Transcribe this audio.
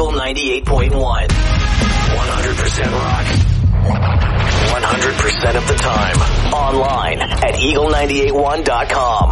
Eagle 98.1. 100% rock. 100% of the time. Online at eagle981.com.